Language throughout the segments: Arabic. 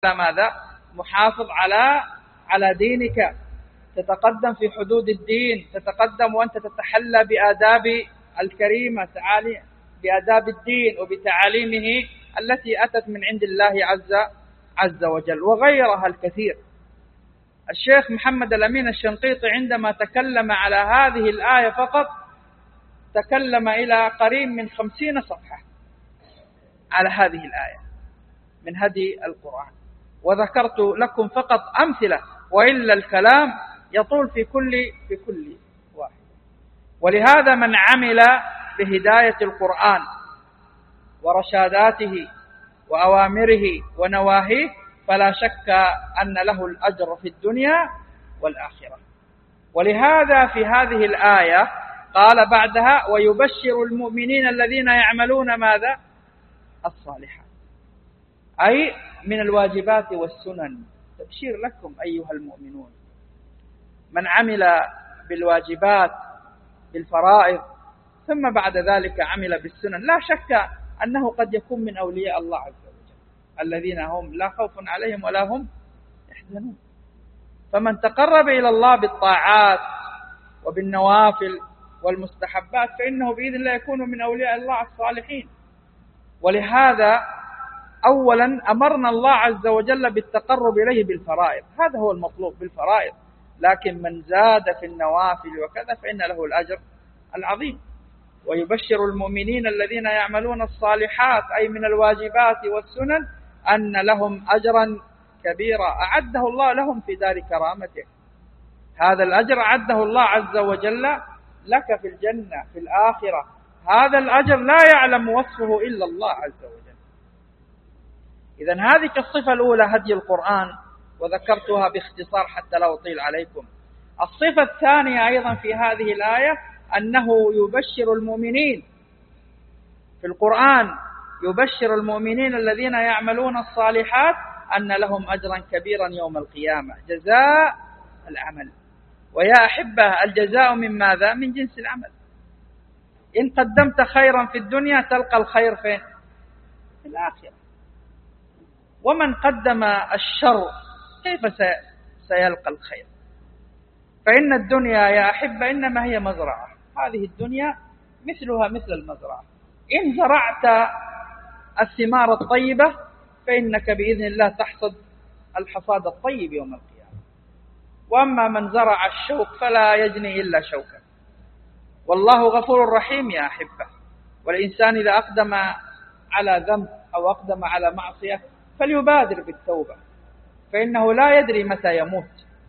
ماذا؟ محافظ على دينك، تتقدم في حدود الدين، تتقدم وأنت تتحلى بآداب الكريمة، بآداب الدين وبتعاليمه التي أتت من عند الله عز وجل، وغيرها الكثير. الشيخ محمد الأمين الشنقيطي عندما تكلم على هذه الآية فقط تكلم إلى قريب من 50 صفحة على هذه الآية من هدي القرآن، وذكرت لكم فقط أمثلة، وإلا الكلام يطول في كل واحد. ولهذا من عمل بهداية القرآن ورشاداته وأوامره ونواهيه فلا شك أن له الأجر في الدنيا والآخرة. ولهذا في هذه الآية قال بعدها: ويبشر المؤمنين الذين يعملون ماذا؟ الصالحات، أي من الواجبات والسنن. تبشير لكم أيها المؤمنون، من عمل بالواجبات بالفرائض ثم بعد ذلك عمل بالسنن لا شك أنه قد يكون من أولياء الله عز وجل الذين هم لا خوف عليهم ولا هم يحزنون. فمن تقرب إلى الله بالطاعات وبالنوافل والمستحبات فإنه بإذن الله يكون من أولياء الله الصالحين. ولهذا أولا أمرنا الله عز وجل بالتقرب إليه بالفرائض، هذا هو المطلوب بالفرائض، لكن من زاد في النوافل وكذا فإن له الأجر العظيم. ويبشر المؤمنين الذين يعملون الصالحات أي من الواجبات والسنن أن لهم أجرا كبيرا أعده الله لهم في دار كرامته. هذا الأجر أعده الله عز وجل لك في الجنة في الآخرة، هذا الأجر لا يعلم وصفه إلا الله عز وجل. إذن هذه الصفة الأولى هدي القرآن، وذكرتها باختصار حتى لا أطيل عليكم. الصفة الثانية أيضا في هذه الآية أنه يبشر المؤمنين في القرآن، يبشر المؤمنين الذين يعملون الصالحات أن لهم أجرا كبيرا يوم القيامة، جزاء العمل. ويا أحبة الجزاء من ماذا؟ من جنس العمل. إن قدمت خيرا في الدنيا تلقى الخير فين؟ في الآخرة. ومن قدم الشر كيف سيلقى الخير؟ فإن الدنيا يا أحبة إنما هي مزرعة، هذه الدنيا مثلها مثل المزرعة، إن زرعت الثمار الطيبة فإنك بإذن الله تحصد الحصاد الطيب يوم القيامة. وأما من زرع الشوك فلا يجني إلا شوكا. والله غفور رحيم يا أحبة. والإنسان إذا أقدم على ذنب أو أقدم على معصية فليبادر بالتوبة، فإنه لا يدري متى يموت.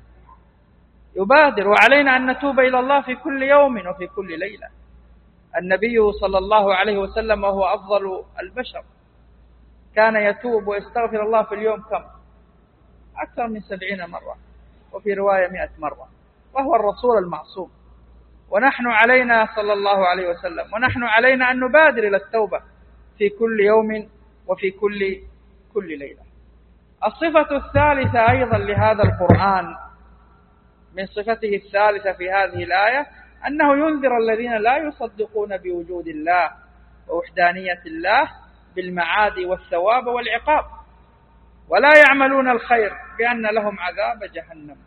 يبادر، وعلينا أن نتوب إلى الله في كل يوم وفي كل ليلة. النبي صلى الله عليه وسلم وهو أفضل البشر كان يتوب ويستغفر الله في اليوم كم؟ أكثر من 70 مرة، وفي رواية 100 مرة، وهو الرسول المعصوم. ونحن علينا صلى الله عليه وسلم ونحن علينا أن نبادر إلى التوبة في كل يوم وفي كل ليلة. الصفة الثالثة أيضا لهذا القرآن من صفته الثالثة في هذه الآية أنه ينذر الذين لا يصدقون بوجود الله ووحدانية الله بالمعاد والثواب والعقاب ولا يعملون الخير بأن لهم عذاب جهنم.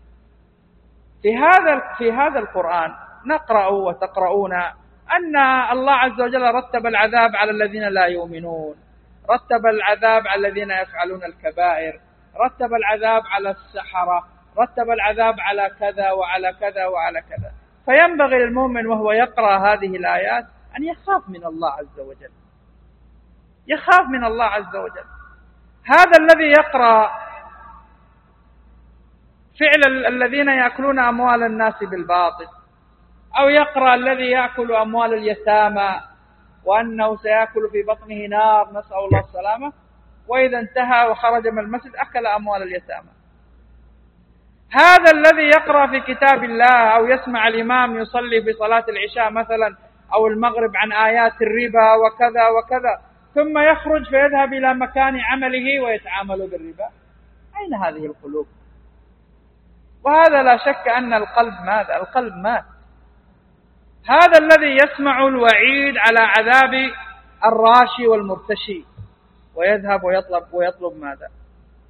في هذا القرآن نقرأ وتقرؤون أن الله عز وجل رتب العذاب على الذين لا يؤمنون، رتب العذاب على الذين يفعلون الكبائر، رتب العذاب على السحرة، رتب العذاب على كذا وعلى كذا وعلى كذا. فينبغي للمؤمن وهو يقرأ هذه الآيات أن يخاف من الله عز وجل، يخاف من الله عز وجل. هذا الذي يقرأ فعل الذين يأكلون أموال الناس بالباطل، أو يقرأ الذي يأكل أموال اليتامى وأنه سيأكل في بطنه نار نسأل الله السلامة، وإذا انتهى وخرج من المسجد أكل أموال اليتامى. هذا الذي يقرأ في كتاب الله أو يسمع الإمام يصلي في صلاة العشاء مثلا أو المغرب عن آيات الربا وكذا وكذا، ثم يخرج فيذهب إلى مكان عمله ويتعامل بالربا، أين هذه القلوب؟ وهذا لا شك أن القلب ماذا؟ القلب مات. هذا الذي يسمع الوعيد على عذاب الراشي والمرتشي ويذهب ويطلب ماذا؟